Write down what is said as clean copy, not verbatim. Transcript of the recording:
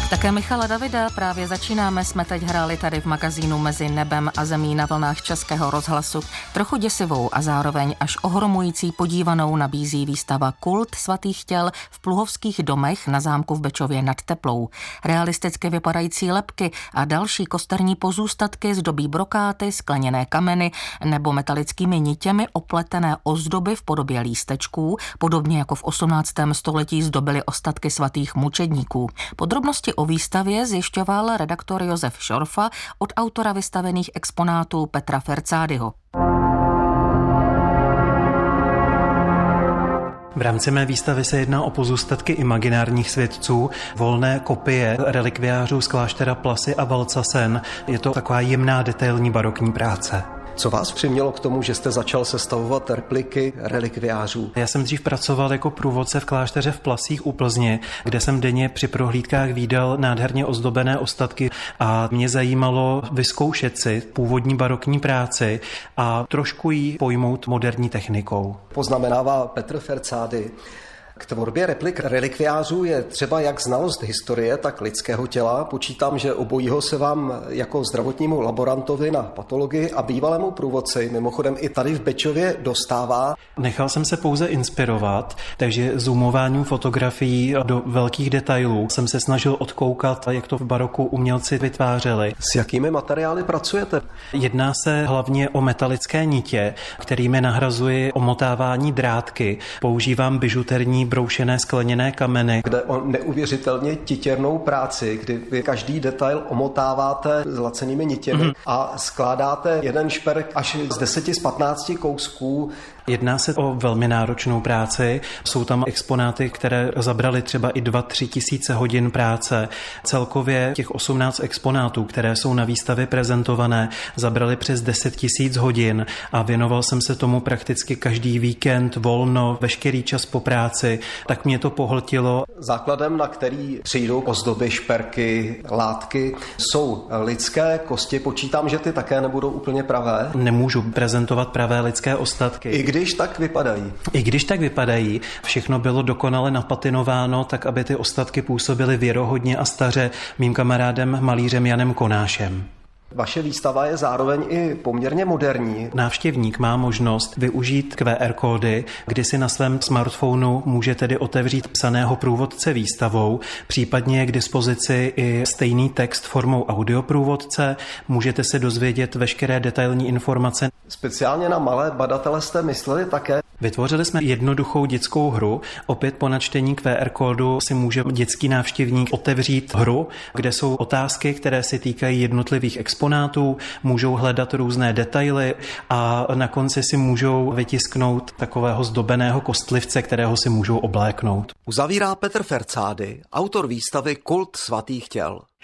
Také Michala Davida právě začínáme, jsme teď hráli tady v magazínu Mezi nebem a zemí na vlnách Českého rozhlasu. Trochu děsivou a zároveň až ohromující podívanou nabízí výstava Kult svatých těl v Pluhovských domech na zámku v Bečově nad Teplou. Realisticky vypadající lebky a další kosterní pozůstatky zdobí brokáty, skleněné kameny nebo metalickými nitěmi opletené ozdoby v podobě lístečků, podobně jako v 18. století zdobily ostatky svatých mučedníků. Podrobnosti o výstavě zjišťoval redaktor Josef Šorfa od autora vystavených exponátů Petra Ferzádyho. V rámci mé výstavy se jedná o pozůstatky imaginárních světců, volné kopie relikviářů z kláštera Plasy a Valcasen. Je to taková jemná detailní barokní práce. Co vás přimělo k tomu, že jste začal sestavovat repliky relikviářů? Já jsem dřív pracoval jako průvodce v klášteře v Plasích u Plzně, kde jsem denně při prohlídkách vídal nádherně ozdobené ostatky a mě zajímalo vyzkoušet si původní barokní práci a trošku ji pojmout moderní technikou. Poznamenává Petr Ferzády. K tvorbě replik relikviářů je třeba jak znalost historie, tak lidského těla. Počítám, že obojího se vám jako zdravotnímu laborantovi na patologii a bývalému průvodci, mimochodem i tady v Bečově, dostává. Nechal jsem se pouze inspirovat, takže zoomováním fotografií do velkých detailů jsem se snažil odkoukat, jak to v baroku umělci vytvářeli. S jakými materiály pracujete? Jedná se hlavně o metalické nitě, kterými nahrazuji omotávání drátky. Používám bižuterní broušené skleněné kameny. Kde o neuvěřitelně titěrnou práci, kdy vy každý detail omotáváte zlacenými nitěmi a skládáte jeden šperk až z 10 z 15 kousků. Jedná se o velmi náročnou práci. Jsou tam exponáty, které zabraly třeba i 2-3 tisíce hodin práce. Celkově těch 18 exponátů, které jsou na výstavě prezentované, zabraly přes 10 tisíc hodin a věnoval jsem se tomu prakticky každý víkend, volno, veškerý čas po práci, tak mě to pohltilo. Základem, na který přijdou ozdoby, šperky, látky, jsou lidské kosti. Počítám, že ty také nebudou úplně pravé. Nemůžu prezentovat pravé lidské ostatky. I když tak vypadají, všechno bylo dokonale napatinováno, tak aby ty ostatky působily věrohodně a staře mým kamarádem malířem Janem Konášem. Vaše výstava je zároveň i poměrně moderní. Návštěvník má možnost využít QR kódy, kdy si na svém smartphonu může tedy otevřít psaného průvodce výstavou, případně je k dispozici i stejný text formou audioprůvodce, můžete se dozvědět veškeré detailní informace. Speciálně na malé badatele jste mysleli také? Vytvořili jsme jednoduchou dětskou hru. Opět po načtení QR kódu si může dětský návštěvník otevřít hru, kde jsou otázky, které se týkají jednotlivých exponátů, můžou hledat různé detaily a na konci si můžou vytisknout takového zdobeného kostlivce, kterého si můžou obléknout. Uzavírá Petr Ferzády, autor výstavy Kult svatých těl.